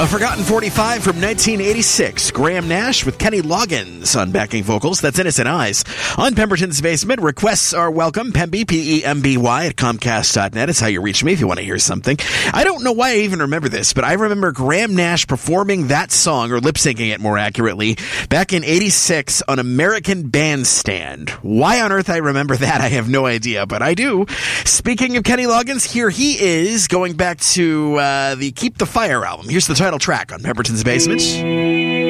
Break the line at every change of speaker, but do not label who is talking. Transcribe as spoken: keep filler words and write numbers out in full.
A forgotten forty-five from nineteen eighty-six. Graham Nash with Kenny Loggins on backing vocals. That's Innocent Eyes. On Pemberton's Basement, requests are welcome. Pemby, P E M B Y, at Comcast dot net is how you reach me if you want to hear something. I don't know why I even remember this, but I remember Graham Nash performing that song, or lip-syncing it more accurately, back in eighty-six on American Bandstand. Why on earth I remember that, I have no idea, but I do. Speaking of Kenny Loggins, here he is, going back to uh, the Keep the Fire album. Here's the title track on Pemberton's Basement.